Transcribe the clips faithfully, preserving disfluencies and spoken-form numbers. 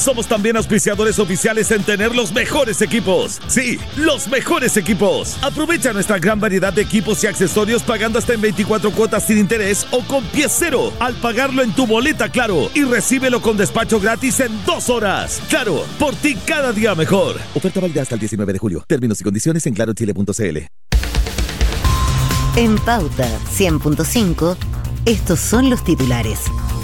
Somos también auspiciadores oficiales en tener los mejores equipos. Sí, los mejores equipos. Aprovecha nuestra gran variedad de equipos y accesorios pagando hasta en veinticuatro cuotas sin interés o con pie cero al pagarlo en tu boleta Claro y recíbelo con despacho gratis en dos horas. Claro, por ti cada día mejor. Oferta válida hasta el diecinueve de julio. Términos y condiciones en claro chile punto c l. En Pauta cien punto cinco, estos son los titulares.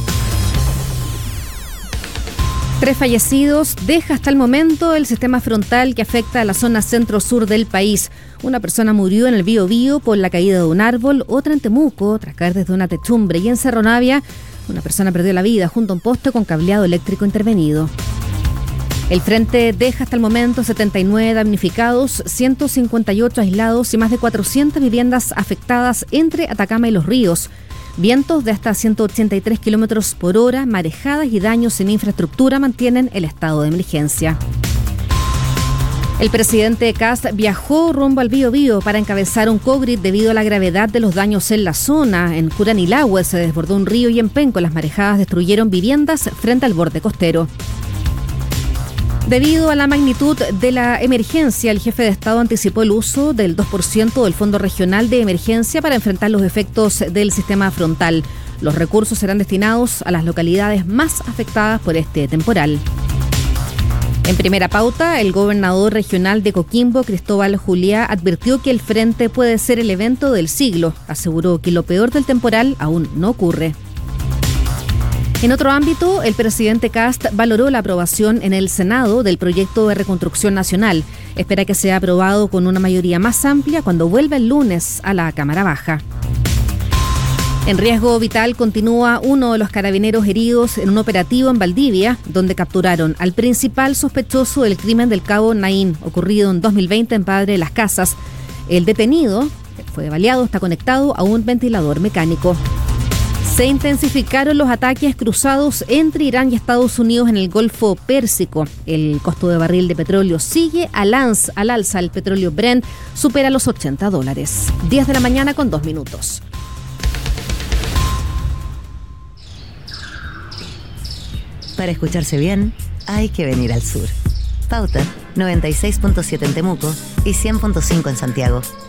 Tres fallecidos deja hasta el momento el sistema frontal que afecta a la zona centro-sur del país. Una persona murió en el Biobío por la caída de un árbol, otra en Temuco tras caer desde una techumbre, y en Cerro Navia una persona perdió la vida junto a un poste con cableado eléctrico intervenido. El frente deja hasta el momento setenta y nueve damnificados, ciento cincuenta y ocho aislados y más de cuatrocientas viviendas afectadas entre Atacama y Los Ríos. Vientos de hasta ciento ochenta y tres kilómetros por hora, marejadas y daños en infraestructura mantienen el estado de emergencia. El presidente Kast viajó rumbo al Biobío para encabezar un COGRIT debido a la gravedad de los daños en la zona. En Curanilahue se desbordó un río y en Penco las marejadas destruyeron viviendas frente al borde costero. Debido a la magnitud de la emergencia, el jefe de Estado anticipó el uso del dos por ciento del Fondo Regional de Emergencia para enfrentar los efectos del sistema frontal. Los recursos serán destinados a las localidades más afectadas por este temporal. En primera pauta, el gobernador regional de Coquimbo, Cristóbal Juliá, advirtió que el frente puede ser el evento del siglo. Aseguró que lo peor del temporal aún no ocurre. En otro ámbito, el presidente Kast valoró la aprobación en el Senado del proyecto de reconstrucción nacional. Espera que sea aprobado con una mayoría más amplia cuando vuelva el lunes a la Cámara Baja. En riesgo vital continúa uno de los carabineros heridos en un operativo en Valdivia, donde capturaron al principal sospechoso del crimen del cabo Naín, ocurrido en dos mil veinte en Padre Las Casas. El detenido, que fue baleado, está conectado a un ventilador mecánico. Se intensificaron los ataques cruzados entre Irán y Estados Unidos en el Golfo Pérsico. El costo de barril de petróleo sigue al alza. Al alza. El petróleo Brent supera los ochenta dólares. diez de la mañana con dos minutos. Para escucharse bien, hay que venir al sur. Pauta noventa y seis punto siete en Temuco y cien punto cinco en Santiago.